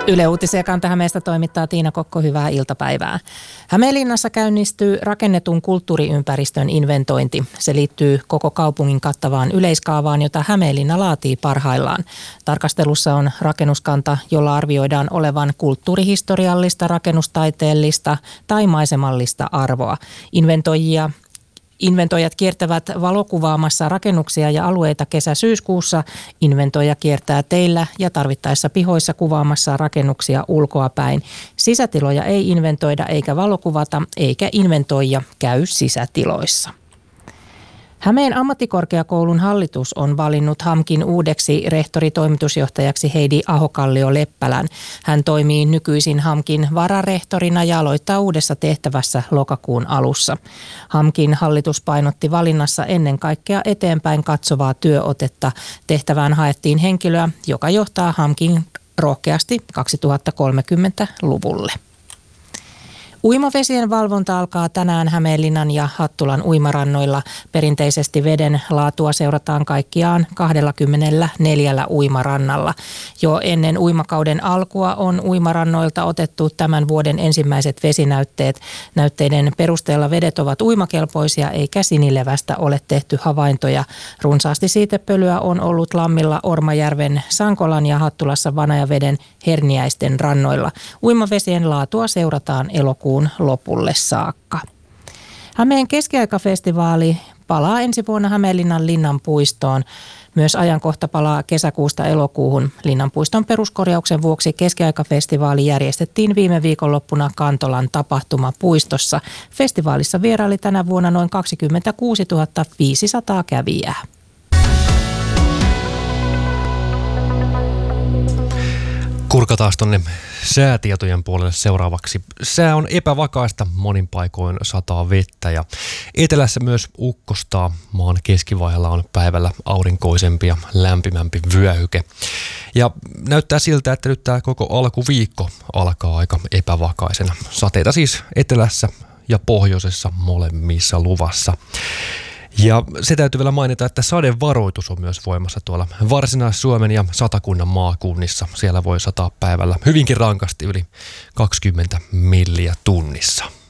Yle Uutisia Kanta-Hämeestä toimittaa Tiina Kokko, hyvää iltapäivää. Hämeenlinnassa käynnistyy rakennetun kulttuuriympäristön inventointi. Se liittyy koko kaupungin kattavaan yleiskaavaan, jota Hämeenlinna laatii parhaillaan. Tarkastelussa on rakennuskanta, jolla arvioidaan olevan kulttuurihistoriallista, rakennustaiteellista tai maisemallista arvoa. Inventoijat kiertävät valokuvaamassa rakennuksia ja alueita kesä-syyskuussa. Inventoija kiertää teillä ja tarvittaessa pihoissa kuvaamassa rakennuksia ulkoapäin. Sisätiloja ei inventoida eikä valokuvata, eikä inventoija käy sisätiloissa. Hämeen ammattikorkeakoulun hallitus on valinnut HAMKin uudeksi rehtori-toimitusjohtajaksi Heidi Ahokallio-Leppälän. Hän toimii nykyisin HAMKin vararehtorina ja aloittaa uudessa tehtävässä lokakuun alussa. HAMKin hallitus painotti valinnassa ennen kaikkea eteenpäin katsovaa työotetta. Tehtävään haettiin henkilöä, joka johtaa HAMKin rohkeasti 2030-luvulle. Uimavesien valvonta alkaa tänään Hämeenlinnan ja Hattulan uimarannoilla. Perinteisesti veden laatua seurataan kaikkiaan 24 uimarannalla. Jo ennen uimakauden alkua on uimarannoilta otettu tämän vuoden ensimmäiset vesinäytteet. Näytteiden perusteella vedet ovat uimakelpoisia eikä sinilevästä ole tehty havaintoja. Runsaasti siitepölyä on ollut Lammilla, Ormajärven, Sankolan ja Hattulassa Vanajaveden Herniäisten rannoilla. Uimavesien laatua seurataan elokuun lopulle saakka. Hämeen keskiaikafestivaali palaa ensi vuonna Hämeenlinnan Linnanpuistoon. Myös ajankohta palaa kesäkuusta elokuuhun. Linnanpuiston peruskorjauksen vuoksi keskiaikafestivaali järjestettiin viime viikonloppuna Kantolan tapahtumapuistossa. Festivaalissa vieraili tänä vuonna noin 26 500 kävijää. Kurkataan tuonne säätietojen puolelle seuraavaksi. Sää on epävakaista, monin paikoin sataa vettä ja etelässä myös ukkostaa. Maan keskivaiheella on päivällä aurinkoisempi ja lämpimämpi vyöhyke. Ja näyttää siltä, että nyt tämä koko alkuviikko alkaa aika epävakaisena. Sateita siis etelässä ja pohjoisessa molemmissa luvassa. Ja se täytyy vielä mainita, että sadevaroitus on myös voimassa tuolla Varsinais-Suomen ja Satakunnan maakunnissa. Siellä voi sataa päivällä hyvinkin rankasti yli 20 milliä tunnissa.